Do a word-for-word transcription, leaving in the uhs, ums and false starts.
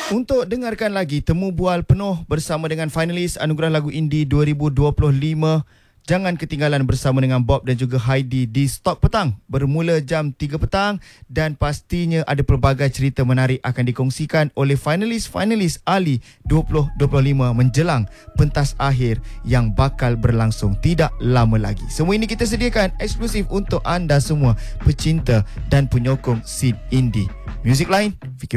Untuk dengarkan lagi temu bual penuh bersama dengan finalis Anugerah Lagu Indie dua ribu dua puluh lima, jangan ketinggalan bersama dengan Bob dan juga Heidi di Stok Petang bermula jam tiga petang, dan pastinya ada pelbagai cerita menarik akan dikongsikan oleh finalis-finalis Ali dua ribu dua puluh lima menjelang pentas akhir yang bakal berlangsung tidak lama lagi. Semua ini kita sediakan eksklusif untuk anda semua pecinta dan penyokong scene indie. Muzik lain, fikir